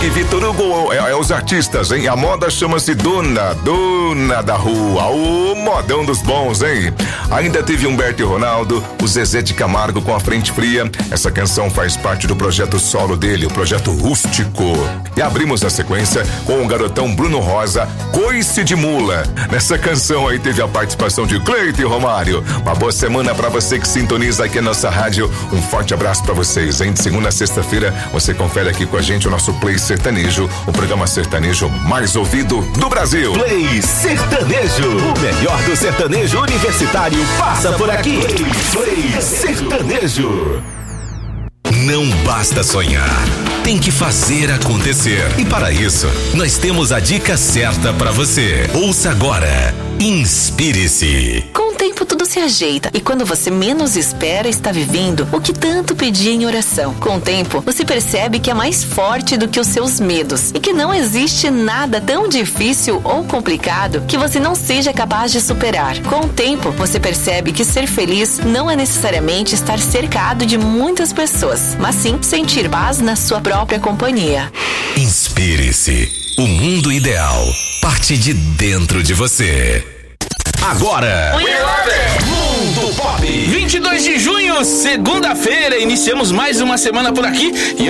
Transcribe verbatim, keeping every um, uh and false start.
e Vitor Hugo é, é os artistas, hein? A moda chama-se Dona, Dona da Rua, o modão dos bons, hein? Ainda teve Humberto e Ronaldo, o Zezé de Camargo com a Frente Fria. Essa canção faz parte do projeto solo dele, o projeto Rústico. E abrimos a sequência com o garotão Bruno Rosa, Coice de Mula. Nessa canção aí teve a participação de Cleito e Romário. Uma boa semana pra você que sintoniza aqui a nossa rádio. Um forte abraço pra vocês, hein? De segunda a sexta-feira, você confere aqui com a gente o nosso Play Sertanejo, o programa sertanejo mais ouvido do Brasil. Play Sertanejo, o melhor do sertanejo universitário passa por aqui. Play Sertanejo. Não basta sonhar, tem que fazer acontecer. E para isso, nós temos a dica certa para você. Ouça agora. Inspire-se. Com o tempo tudo se ajeita e quando você menos espera está vivendo o que tanto pedia em oração. Com o tempo, você percebe que é mais forte do que os seus medos e que não existe nada tão difícil ou complicado que você não seja capaz de superar. Com o tempo, você percebe que ser feliz não é necessariamente estar cercado de muitas pessoas, mas sim sentir paz na sua própria companhia. Inspire-se. O mundo ideal parte de dentro de você. Agora, Mundo Pop. vinte e dois de junho, segunda-feira, iniciamos mais uma semana por aqui. E